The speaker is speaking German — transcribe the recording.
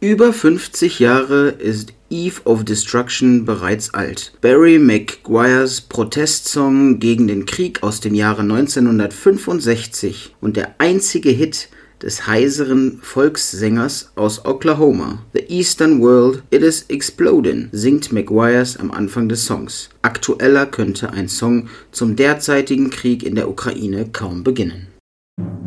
Über 50 Jahre ist Eve of Destruction bereits alt. Barry McGuires Protestsong gegen den Krieg aus dem Jahre 1965 und der einzige Hit des heiseren Volkssängers aus Oklahoma. The Eastern World, It Is Explodin', singt McGuires am Anfang des Songs. Aktueller könnte ein Song zum derzeitigen Krieg in der Ukraine kaum beginnen.